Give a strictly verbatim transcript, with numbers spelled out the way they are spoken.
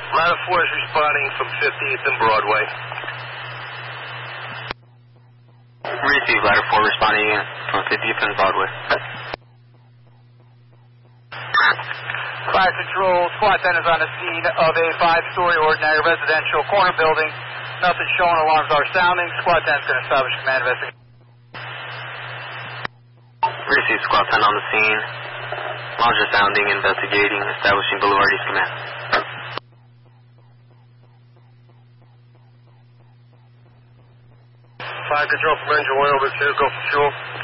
Ladder four is responding from fiftieth and Broadway. Receive Ladder four responding from fiftieth and Broadway. Fire Control, Squad ten is on the scene of a five-story ordinary residential corner building. Nothing showing, alarms are sounding. Squad ten is going to establish command investigation. Receive Squad ten on the scene. Alarms are sounding, investigating, establishing Boulevardi's command. Fire Control from engine one over two, go for fuel.